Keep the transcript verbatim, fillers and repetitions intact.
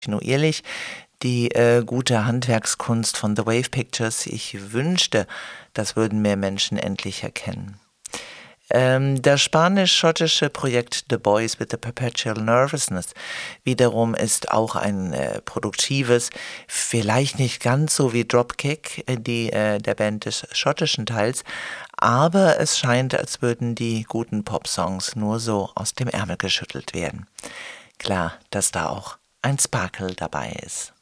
kontinuierlich die äh, gute Handwerkskunst von The Wave Pictures. Ich wünschte, das würden mehr Menschen endlich erkennen. Ähm, das spanisch-schottische Projekt The Boys with the Perpetual Nervousness wiederum ist auch ein äh, produktives, vielleicht nicht ganz so wie Dropkick, äh, die äh, der Band des schottischen Teils, aber es scheint, als würden die guten Popsongs nur so aus dem Ärmel geschüttelt werden. Klar, dass da auch ein Sparkle dabei ist.